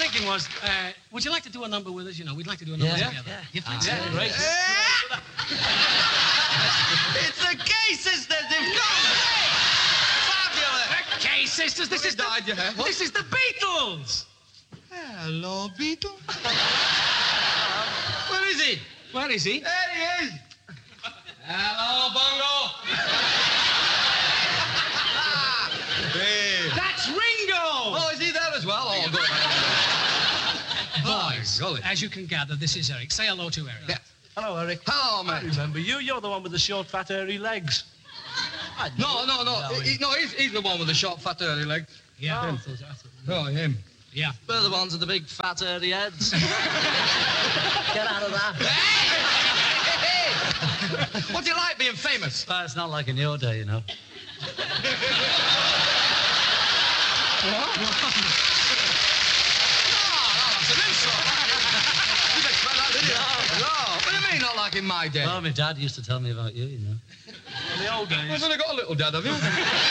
thinking was, would you like to do a number with us? You know, we'd like to do a number together. Yeah. You think so? Yeah, great. It's the Gay Sisters. They've gone. Fabulous. Okay, sisters, this is dyed your hair. What? This is the Beatles. Hello, Beetle. Where is he? Where is he? There he is. Hello, Bongo. Hey. That's Ringo. Oh, is he there as well? Oh, good. Boys, golly. as you can gather, this is Eric. Say hello to Eric. Yeah. Hello, Eric. Hello, I mate. remember you. You're the one with the short, fat, hairy legs. No. He's the one with the short, fat, early leg. Yeah. Oh, him. Yeah. We're the ones with the big, fat, hairy heads. Get out of that. Hey! What do you like being famous? It's not like in your day, you know. That's an insult. You didn't expect that, did you? No. What do you mean, not like in my day? Well, my dad used to tell me about you, you know. In the old days. You've only got a little dad, have you?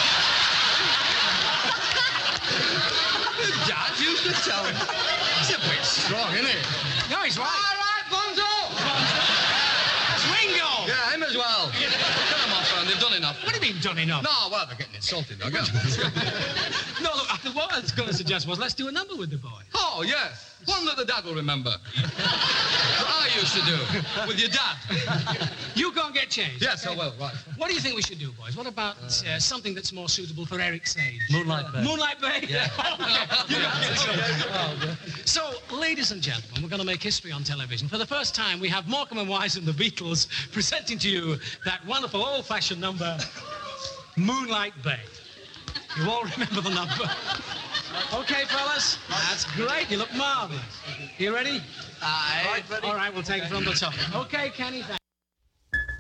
His dad used to tell him. He's a bit strong, isn't he? No, he's right. All right, Bonzo! That's Ringo. Yeah, him as well. Get them off, friend. They've done enough. What do you mean done enough? No, well, they're getting insulted, though. No, look, what I was going to suggest was let's do a number with the boy. Oh, yes. One that the dad will remember. What I used to do with your dad. You go and get changed. Yes, I will, right. What do you think we should do, boys? What about something that's more suitable for Eric's age? Moonlight Bay. Moonlight Bay? Yeah. You got it. So, ladies and gentlemen, we're going to make history on television. For the first time, we have Morecambe and Wise and the Beatles presenting to you that wonderful old-fashioned number, Moonlight Bay. You all remember the number? Okay, fellas? That's great. You look marvelous. You ready? Aye. All right, we'll take it from the top. Okay, Kenny, thanks.